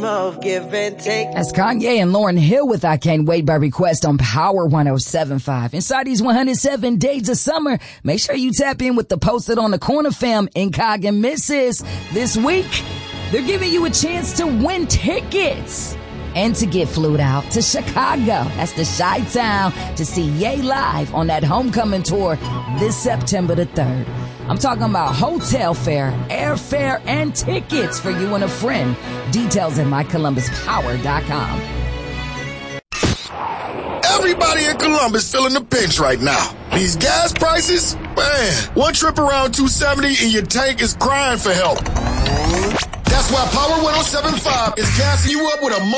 game of give and take. That's Kanye and Lauryn Hill with I Can't Wait by request on Power 107.5. Inside these 107 days of summer, make sure you tap in with the Posted on the Corner fam, Incog and Mrs. This week, they're giving you a chance to win tickets and to get flued out to Chicago. That's the Chi-Town to see Ye live on that homecoming tour this September the 3rd. I'm talking about hotel fare, airfare, and tickets for you and a friend. Details at mycolumbuspower.com. Everybody in Columbus feeling the pinch right now. These gas prices, man, one trip around 270 and your tank is crying for help. That's why Power 107.5 is gassing you up with a